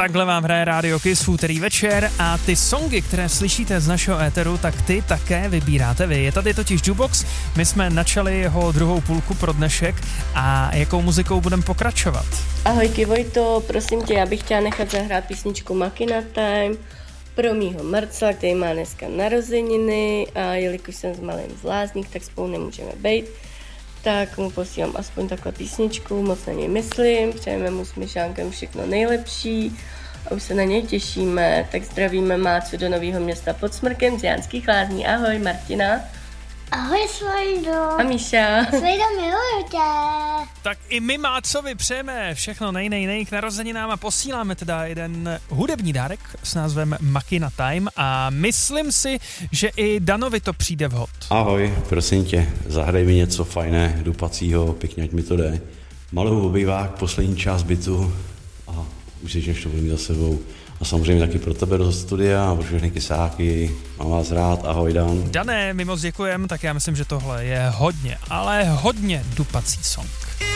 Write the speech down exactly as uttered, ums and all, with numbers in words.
Takhle vám hraje Rádio Kiss v úterý večer a ty songy, které slyšíte z našeho éteru, tak ty také vybíráte vy. Je tady totiž Jukebox, my jsme načali jeho druhou půlku pro dnešek a jakou muzikou budeme pokračovat? Ahojky Vojto, prosím tě, já bych chtěla nechat zahrát písničku Makina Time pro mýho Marcela, který má dneska narozeniny a jelikož jsem s malým v lázních, tak spolu nemůžeme bejt, tak mu posílám aspoň takhle písničku, moc na něj myslím, přejeme mu s Myšánkem všechno nejlepší a už se na něj těšíme, tak zdravíme Mácu do Nového Města pod Smrkem z Jánských lázní. Ahoj Martina. Ahoj Svojdo. A Míša. Svojdo, miluju tě. Tak i my Mácovi přejeme všechno nej, nej, nej k narozeninám a posíláme teda jeden hudební dárek s názvem Makina Time a myslím si, že i Danovi to přijde vhod. Ahoj, prosím tě, zahraj mi něco fajné, dupacího, pěkně, ať mi to jde. Malou obývák, poslední část bytu a už si než to budu mít za sebou. A samozřejmě taky pro tebe do studia a pro všechny kysáky. Mám vás rád, ahoj Dan. Dané, my moc děkujeme, tak já myslím, že tohle je hodně, ale hodně dupací song.